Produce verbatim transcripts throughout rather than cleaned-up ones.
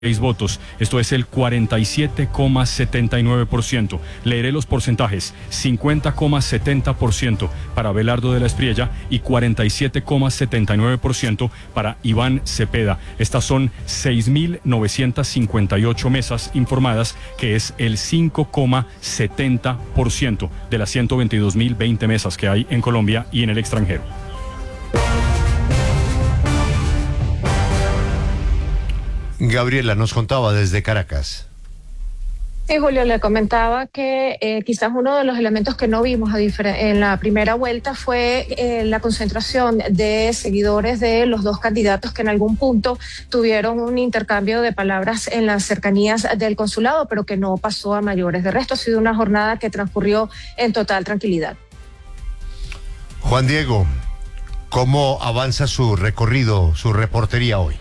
votos, esto es el cuarenta y siete coma setenta y nueve por ciento. Leeré los porcentajes: cincuenta coma setenta por ciento para Abelardo de la Espriella y cuarenta y siete coma setenta y nueve por ciento para Iván Cepeda. Estas son seis mil novecientas cincuenta y ocho mesas informadas, que es el cinco coma setenta por ciento de las ciento veintidós mil veinte mesas que hay en Colombia y en el extranjero. Gabriela nos contaba desde Caracas. Sí, Julio, le comentaba que eh, quizás uno de los elementos que no vimos a en la primera vuelta fue eh, la concentración de seguidores de los dos candidatos que en algún punto tuvieron un intercambio de palabras en las cercanías del consulado, pero que no pasó a mayores. De resto, ha sido una jornada que transcurrió en total tranquilidad. Juan Diego, ¿cómo avanza su recorrido, su reportería hoy?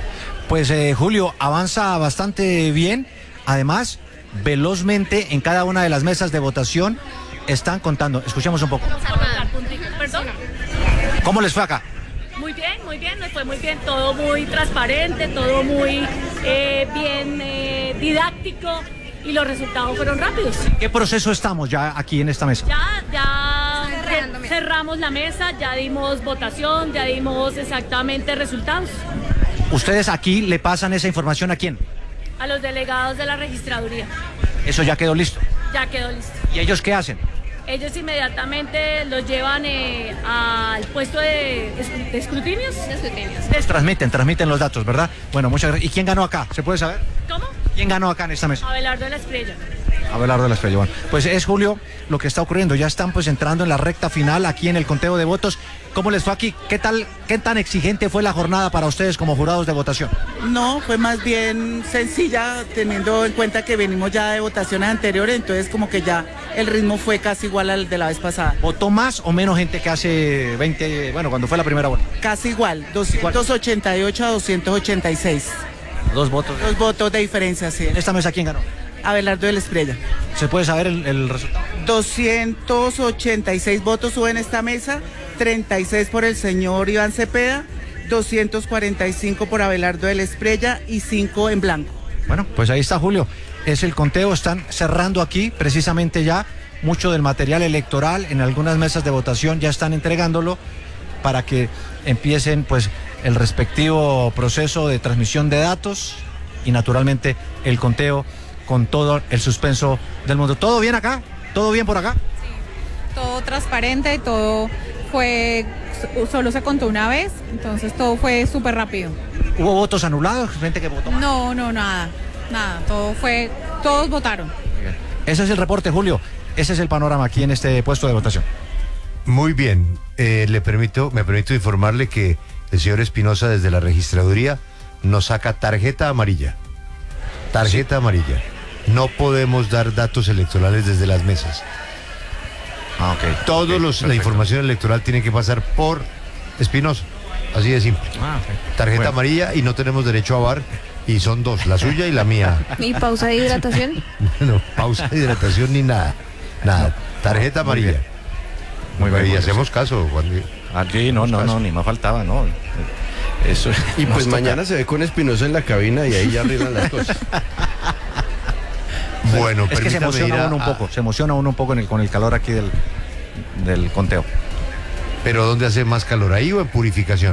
Pues eh, Julio, avanza bastante bien. Además, velozmente en cada una de las mesas de votación están contando. Escuchemos un poco. ¿Perdón? ¿Cómo les fue acá? Muy bien, muy bien, nos fue muy bien, todo muy transparente, todo muy eh, bien eh, didáctico y los resultados fueron rápidos. ¿Qué proceso estamos ya aquí en esta mesa? Ya, ya cer- cerramos la mesa, ya dimos votación, ya dimos exactamente resultados. ¿Ustedes aquí le pasan esa información a quién? A los delegados de la registraduría. Eso ya quedó listo. Ya quedó listo. ¿Y ellos qué hacen? Ellos inmediatamente los llevan eh, al puesto de, de escrutinios. De escrutinios. De... Transmiten, transmiten los datos, ¿verdad? Bueno, muchas gracias. ¿Y quién ganó acá? ¿Se puede saber? ¿Cómo? ¿Quién ganó acá en esta mesa? Abelardo de la Espriella. Abelardo de la Espriella. Bueno, pues es, Julio, lo que está ocurriendo. Ya están pues entrando en la recta final aquí en el conteo de votos. ¿Cómo les fue aquí? ¿Qué tal, qué tan exigente fue la jornada para ustedes como jurados de votación? No, fue más bien sencilla, teniendo en cuenta que venimos ya de votaciones anteriores, entonces como que ya el ritmo fue casi igual al de la vez pasada. ¿Votó más o menos gente que hace veinte, bueno, cuando fue la primera vuelta? Casi igual, doscientos ochenta y ocho a doscientos ochenta y seis. Dos votos. Dos votos de diferencia, sí. ¿En esta mesa quién ganó? Abelardo de la Espriella. ¿Se puede saber el, el resultado? doscientos ochenta y seis votos hubo en esta mesa, treinta y seis por el señor Iván Cepeda, doscientos cuarenta y cinco por Abelardo de la Espriella y cinco en blanco. Bueno, pues ahí está, Julio. Es el conteo, están cerrando aquí precisamente ya mucho del material electoral. En algunas mesas de votación ya están entregándolo para que empiecen pues el respectivo proceso de transmisión de datos y naturalmente el conteo con todo el suspenso del mundo. ¿Todo bien acá? ¿Todo bien por acá? Sí, todo transparente y todo fue, solo se contó una vez, entonces todo fue súper rápido. ¿Hubo votos anulados? ¿Gente que votó mal? No, no, nada, nada, todo fue, todos votaron. Ese es el reporte, Julio. Ese es el panorama aquí en este puesto de votación. Muy bien, eh, le permito, me permito informarle que el señor Espinosa desde la registraduría nos saca tarjeta amarilla. Tarjeta sí. amarilla. No podemos dar datos electorales desde las mesas. Ah, ok. Todos okay, los, la información electoral tiene que pasar por Espinosa. Así de simple. Ah, okay. Tarjeta bueno. amarilla y no tenemos derecho a VAR. Y son dos, la suya y la mía. ¿Y pausa de hidratación? No, pausa de hidratación ni nada. Nada. Tarjeta Muy amarilla. bien. Muy bien. Y Muy hacemos caso, Juan. Allí no, no, no, ni más faltaba, ¿no? Eso. Y pues mañana se ve con Espinosa en la cabina y ahí ya arreglan las cosas. Bueno, es que se emociona a, uno un poco, se emociona uno un poco en el, con el calor aquí del, del conteo. ¿Pero dónde hace más calor, ahí o en Purificación?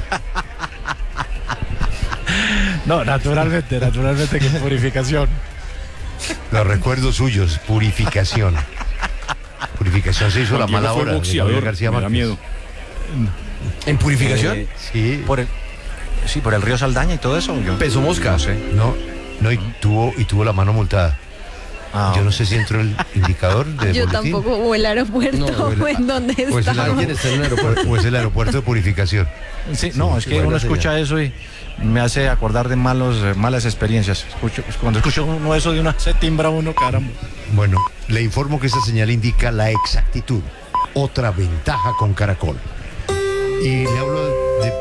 No, naturalmente, naturalmente que en Purificación. Los recuerdos suyos, Purificación. Purificación se hizo Juan la Diego mala fue hora. boxeador, García me da Márquez. miedo. ¿En Purificación? Eh, sí. Por el, sí, por el río Saldaña y todo eso. Yo, Peso mosca. No sé. No, no, y tuvo, y tuvo la mano multada. Ah, Yo no sé si entró el indicador de Yo boletín, tampoco, o el aeropuerto, No, o el- en dónde o es el está. ¿Alguien está en el aeropuerto? o es el aeropuerto de Purificación. sí, no, es que buena uno escucha señal. eso y me hace acordar de malos, eh, malas experiencias. Escucho, cuando escucho uno eso de una, se timbra uno, caramba. Bueno, le informo que esta señal indica la exactitud. Otra ventaja con Caracol. Y le hablo de...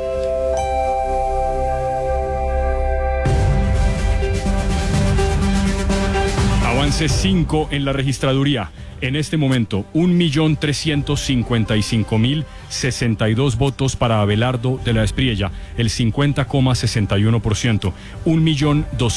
Avance cinco en la registraduría. En este momento, un millón trescientos cincuenta y cinco mil sesenta y dos votos para Abelardo de la Espriella, el cincuenta coma sesenta y uno por ciento. un millón